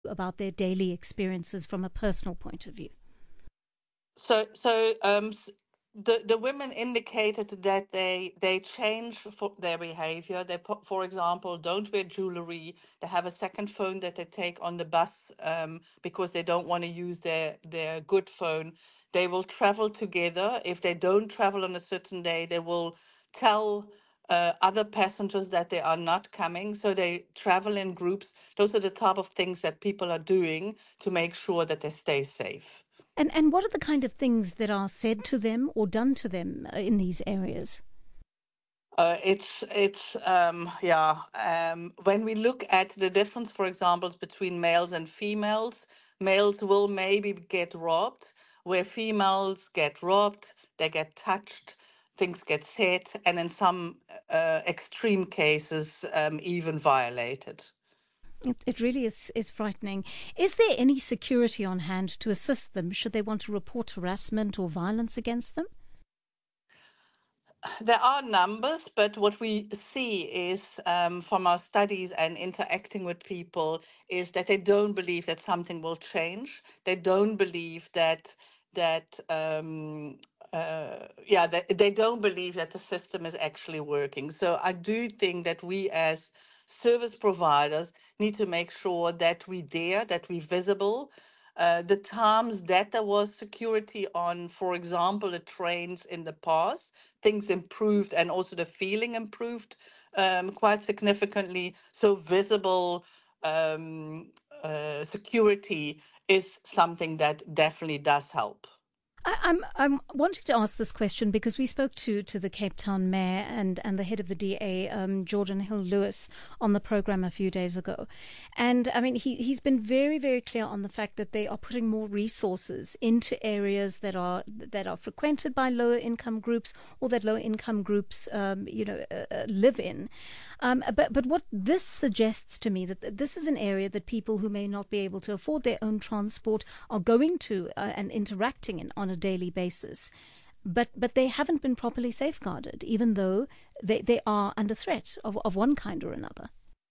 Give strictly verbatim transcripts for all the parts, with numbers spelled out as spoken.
about their daily experiences from a personal point of view? So, so um, the the women indicated that they they change for their behavior. They, for example, don't wear jewelry. They have a second phone that they take on the bus um, because they don't want to use their their good phone. They will travel together. If they don't travel on a certain day, they will tell uh, other passengers that they are not coming. So they travel in groups. Those are the type of things that people are doing to make sure that they stay safe. And and what are the kind of things that are said to them or done to them uh, in these areas? Uh, it's it's um, yeah. Um, when we look at the difference, for example, between males and females, males will maybe get robbed, where females get robbed, they get touched, things get said, and in some uh, extreme cases, um, even violated. It, it really is, is frightening. Is there any security on hand to assist them should they want to report harassment or violence against them? There are numbers, but what we see is um, from our studies and interacting with people is that they don't believe that something will change. They don't believe that that um, uh, yeah, they, they don't believe that the system is actually working. So I do think that we as service providers need to make sure that we're there, that we're visible. Uh, the times that there was security on, for example, the trains in the past, things improved and also the feeling improved um, quite significantly. So visible um, uh, security is something that definitely does help. I, I'm I'm wanting to ask this question because we spoke to, to the Cape Town mayor and, and the head of the D A, um, Jordan Hill-Lewis, on the program a few days ago, and I mean he he's been very very clear on the fact that they are putting more resources into areas that are that are frequented by lower income groups or that lower income groups um, you know uh, live in. Um, but but what this suggests to me that this is an area that people who may not be able to afford their own transport are going to uh, and interacting in on a daily basis, but but they haven't been properly safeguarded, even though they, they are under threat of, of one kind or another.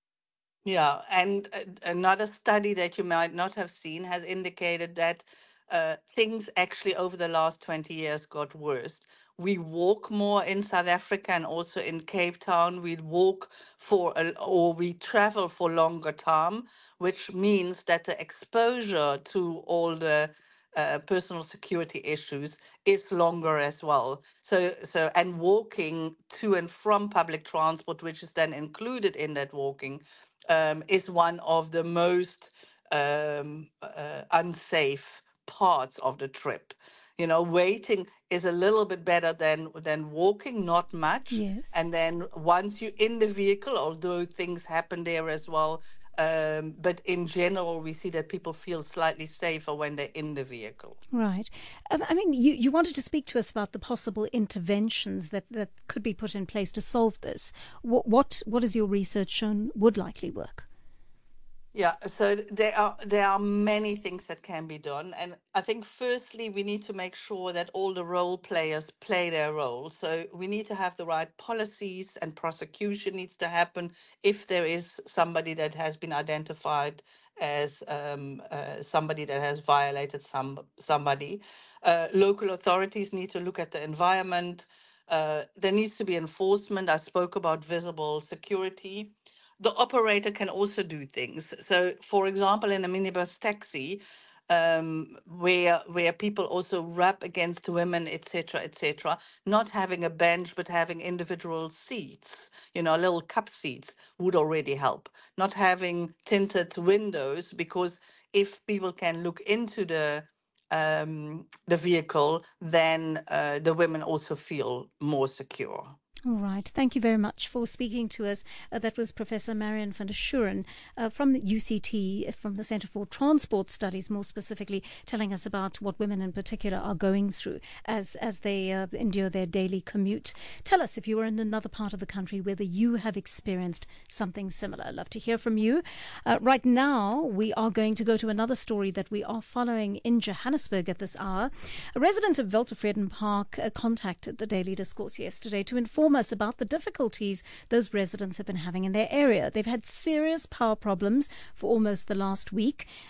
Yeah, and uh, another study that you might not have seen has indicated that uh, things actually over the last twenty years got worse. We walk more in South Africa and also in Cape Town. We walk for, a, or we travel for longer time, which means that the exposure to all the uh, personal security issues is longer as well. So, so and walking to and from public transport, which is then included in that walking, um, is one of the most um, uh, unsafe parts of the trip. You know, waiting is a little bit better than than walking, not much. Yes. And then once you're in the vehicle, although things happen there as well, um, but in general, we see that people feel slightly safer when they're in the vehicle. Right. Um, I mean, you, you wanted to speak to us about the possible interventions that, that could be put in place to solve this. What, what what has your research shown would likely work? Yeah, so there are there are many things that can be done, and I think firstly we need to make sure that all the role players play their role. So we need to have the right policies, and prosecution needs to happen if there is somebody that has been identified as um, uh, somebody that has violated some somebody. Uh, local authorities need to look at the environment. Uh, there needs to be enforcement. I spoke about visible security. The operator can also do things. So, for example, in a minibus taxi, um, where where people also rub against women, et cetera, et cetera, not having a bench but having individual seats, you know, little cup seats would already help. Not having tinted windows, because if people can look into the um, the vehicle, then uh, the women also feel more secure. All right. Thank you very much for speaking to us. Uh, that was Professor Marian van der Schuren uh, from the U C T, from the Centre for Transport Studies, more specifically telling us about what women in particular are going through as as they uh, endure their daily commute. Tell us, if you are in another part of the country, whether you have experienced something similar. I'd love to hear from you. Uh, right now, we are going to go to another story that we are following in Johannesburg at this hour. A resident of Weltevreden Park uh, contacted the Daily Discourse yesterday to inform inform us about the difficulties those residents have been having in their area. They've had serious power problems for almost the last week.